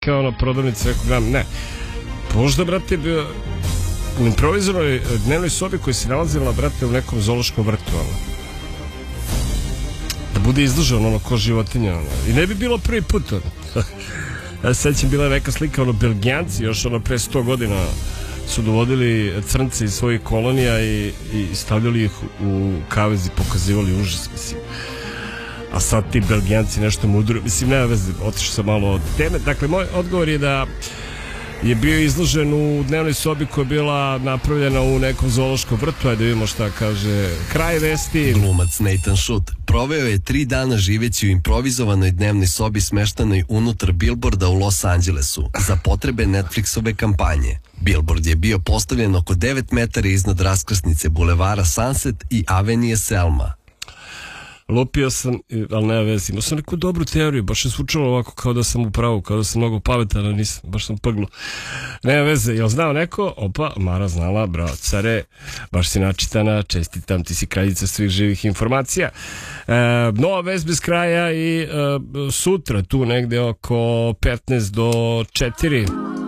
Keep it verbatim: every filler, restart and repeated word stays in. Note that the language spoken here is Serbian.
slika, ono, prodavnice, rekao, gledam, ne. Možda, brate, bio u improvizovanoj dnevnoj sobi koja se nalazila, brate, u nekom zoološkom vrtu, ono. Da bude izloženo, ono, ko životinja, ono. I ne bi bilo prvi put, ono. Ja se sećam, bila je neka slika, ono, Belgijanci, još, ono, pre sto godina su dovodili crnci iz svojih kolonija i, i stavljali ih u kavez i pokazivali užas, mislim. A sad ti Belgijanci nešto mudro, mislim, nema veze, otišao sam malo od teme. Dakle, moj odgovor je da je bio izložen u dnevnoj sobi koja je bila napravljena u nekom zoološkom vrtu. Ajde vidimo šta kaže kraj vesti. Glumac Nathan Shute proveo je tri dana živeći u improvizovanoj dnevnoj sobi smeštanoj unutar Billboarda u Los Angelesu za potrebe Netflixove kampanje. Billboard je bio postavljen oko devet metara iznad raskrsnice bulevara Sunset i Avenije Selma. Lupio sam, ali nema veze, imao sam neku dobru teoriju, baš je zvučalo ovako kao da sam u pravu, kao da sam mnogo pametan, ali nisam, baš sam pglo. Nema veze, jel znao neko? Opa, Mara znala, bravo care, baš si načitana, čestitam, ti si kraljica svih živih informacija. E, nova vest bez kraja i e, sutra tu negde oko petnaest do četiri.